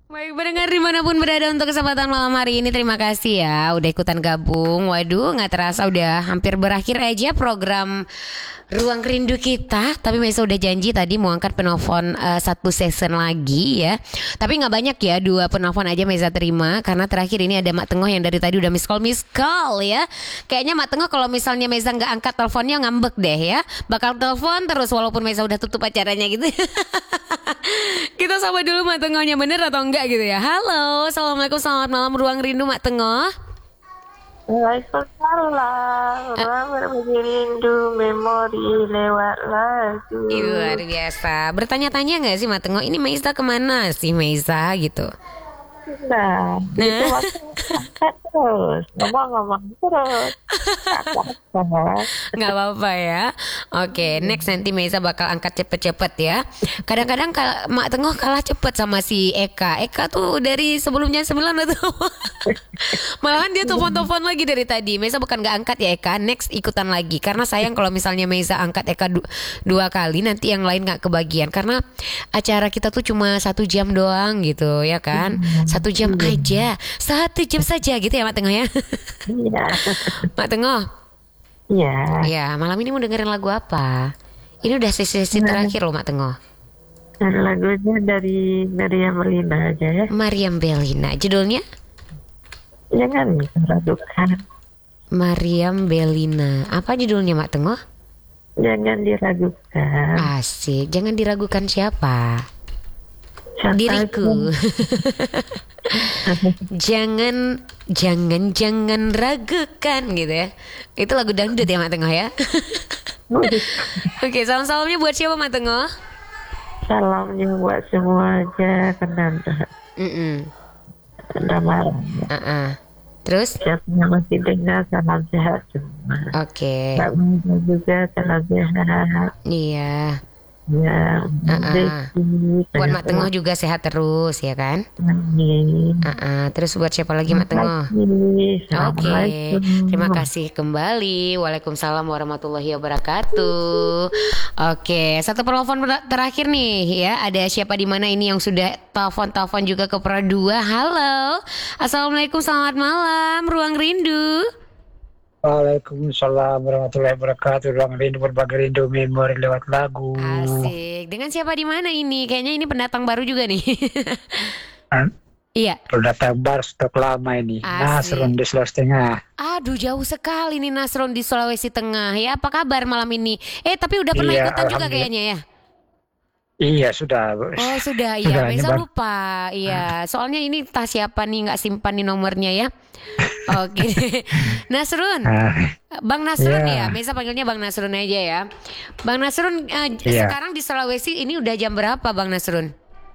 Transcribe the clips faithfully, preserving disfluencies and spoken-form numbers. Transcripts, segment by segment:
Baik, pendengar dimanapun berada untuk kesempatan malam hari ini, terima kasih ya udah ikutan gabung. Waduh, nggak terasa udah hampir berakhir aja program Ruang Rindu kita. Tapi Mesa udah janji tadi mau angkat penelpon uh, satu season lagi ya. Tapi nggak banyak ya, dua penelpon aja Mesa terima. Karena terakhir ini ada Mak Tengah yang dari tadi udah miss call miss call ya. Kayaknya Mak Tengah kalau misalnya Mesa nggak angkat teleponnya ngambek deh ya. Bakal telepon terus walaupun Mesa udah tutup acaranya gitu. Kita sapa dulu Mak Tengahnya, bener atau enggak gitu ya. Halo, assalamualaikum, selamat malam Ruang Rindu Mak Tengah. Waalaikumsalam. Orang berbagi rindu memori lewat lagu. Ih, luar biasa. Bertanya-tanya nggak sih Mak Tengah, ini Meisa kemana sih Meisa gitu? Nah, itu Nah, waktu angkat terus, ngomong-ngomong terus. Apa-apa. nggak apa-apa ya. Oke, next nanti Meisa bakal angkat cepet-cepet ya. Kadang-kadang kal- Mak Tengah kalah cepet sama si Eka. Eka tuh dari sebelumnya sembilan atau malahan dia telepon-telepon lagi dari tadi. Meisa bukan nggak angkat ya Eka. Next ikutan lagi. Karena sayang kalau misalnya Meisa angkat Eka du- dua kali, nanti yang lain nggak kebagian. Karena acara kita tuh cuma satu jam doang gitu ya kan. Satu jam aja, satu jam saja gitu ya Mak Tengah ya. Iya. Mak Tengah. Iya. Ya, malam ini mau dengerin lagu apa? Ini udah sesi-sesi terakhir loh Mak Tengah. Dan lagunya dari Meriam Melina aja ya. Mariam Bellina. Judulnya? Jangan diragukan. Mariam Bellina. Apa judulnya Mak Tengah? Jangan diragukan. Asik. Jangan diragukan siapa? Diriku. Jangan, jangan, jangan ragukan gitu ya. Itu lagu dangdut ya Mak Tengah ya. Oke, salam-salamnya buat siapa Mak Tengah? Salamnya buat semua aja kenanta. Mm-mm. Nama Uh-uh. Terus? siapa yang masih dengar salam sehat semua. Oke. Kak Munda juga salam sehat. Iya. Ya, Uh-uh. Buat Mak Tengah juga sehat terus ya kan? Uh-uh. Terus buat siapa lagi Mak Tengah? Oke, terima kasih kembali. Waalaikumsalam warahmatullahi wabarakatuh. Oke, satu penelpon ber- terakhir nih ya. Ada siapa di mana ini yang sudah telepon-telepon juga ke Pro dua. Halo, assalamualaikum, selamat malam, Ruang Rindu. Waalaikumsalam warahmatullahi wabarakatuh. Ruang rindu berbagi rindu memori lewat lagu. Asik. Dengan siapa di mana ini? Kayaknya ini pendatang baru juga nih. An- Iya. Pendatang baru stok lama ini. Asik. Nasrun di Sulawesi Tengah. Aduh, jauh sekali nih Nasron di Sulawesi Tengah. Ya, apa kabar malam ini? Eh, tapi udah pernah Iya, ikutan juga alhamdulillah. kayaknya ya. Iya sudah. Oh sudah, Sudah, iya. ini Mesa baru- lupa, iya. Soalnya ini tas siapa nih, nggak simpan nih nomornya ya. Oke, Nasrun, Ah, Bang Nasrun ya. Iya. Mesa panggilnya Bang Nasrun aja ya. Bang Nasrun, eh, j- Iya. sekarang di Sulawesi ini udah jam berapa, Bang Nasrun?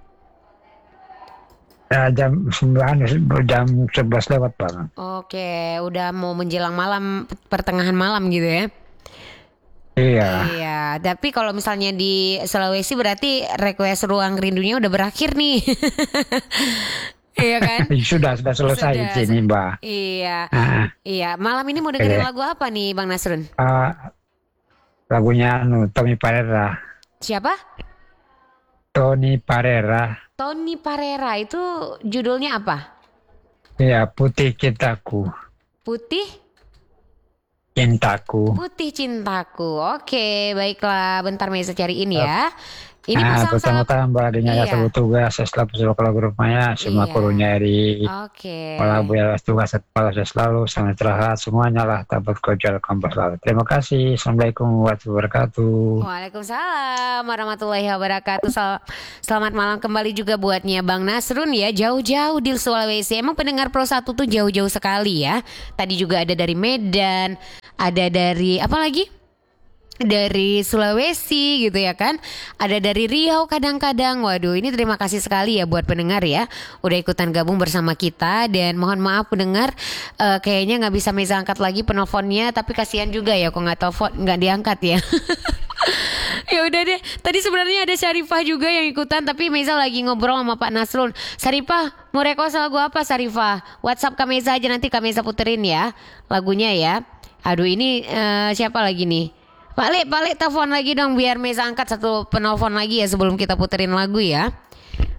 ya, jam sembilan, jam sebelas lewat Bang. Oke, udah mau menjelang malam, pertengahan malam gitu ya. Iya. Iya, tapi kalau misalnya di Sulawesi berarti request Ruang Rindunya udah berakhir nih. Iya kan? Sudah sudah selesai Sudah, di sini Mbak. Iya. Ah, Iya, malam ini mau dengerin Iya. lagu apa nih Bang Nasrun? ah, lagunya anu, Tommy Parera. Siapa? Tony Parera. Tony Parera, itu judulnya apa? Iya, Putih Cintaku. Putih? Cintaku. Putih Cintaku. Oke, baiklah. Bentar Mesa cariin ya. Ini Nah, pasang salam. pertama-tama Mbak Adanya Iya. ya sebut tugas setelah bersama kalau grupnya semua Iya. kurunya dari Oke. Kepala ya tugas kepala saya selalu sangat istirahat semuanya lah dapat kojol kampus lalu. Terima kasih. Assalamualaikum warahmatullahi wabarakatuh. Waalaikumsalam warahmatullahi wabarakatuh. Sel- Selamat malam kembali juga buatnya Bang Nasrun ya. Jauh-jauh di Sulawesi. Emang pendengar Pro satu tuh jauh-jauh sekali ya. Tadi juga ada dari Medan, ada dari apa lagi? Dari Sulawesi gitu ya kan. Ada dari Riau kadang-kadang. Waduh, ini terima kasih sekali ya buat pendengar ya, udah ikutan gabung bersama kita. Dan mohon maaf pendengar, eh, kayaknya nggak bisa Mesa angkat lagi penelponnya. Tapi kasihan juga ya kok nggak telepon, nggak diangkat ya. Ya udah deh. Tadi sebenarnya ada Syarifah juga yang ikutan, tapi Mesa lagi ngobrol sama Pak Nasrun. Syarifah, mau request lagu apa Syarifah? WhatsApp Kak Mesa aja, nanti Kak Mesa puterin ya lagunya ya. Aduh, ini eh, siapa lagi nih? Pak Le, Pak Le telepon lagi dong biar Mesa angkat satu penelpon lagi ya sebelum kita puterin lagu ya.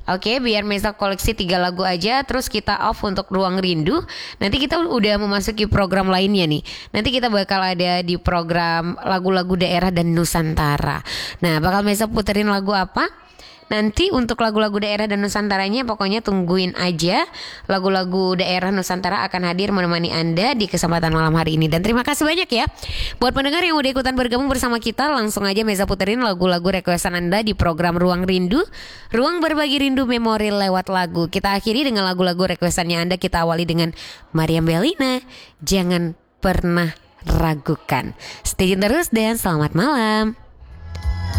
Oke, biar Mesa koleksi tiga lagu aja, terus kita off untuk Ruang Rindu. Nanti kita udah memasuki program lainnya nih. Nanti kita bakal ada di program lagu-lagu daerah dan Nusantara. Nah, bakal Mesa puterin lagu apa? Nanti untuk lagu-lagu daerah dan Nusantaranya pokoknya tungguin aja. Lagu-lagu daerah Nusantara akan hadir menemani Anda di kesempatan malam hari ini. Dan terima kasih banyak ya buat pendengar yang udah ikutan bergabung bersama kita. Langsung aja Mesa puterin lagu-lagu requestan Anda di program Ruang Rindu, ruang berbagi rindu memori lewat lagu. Kita akhiri dengan lagu-lagu requestannya Anda. Kita awali dengan Mariam Bellina, Jangan Pernah Ragukan. Stay tune terus dan selamat malam.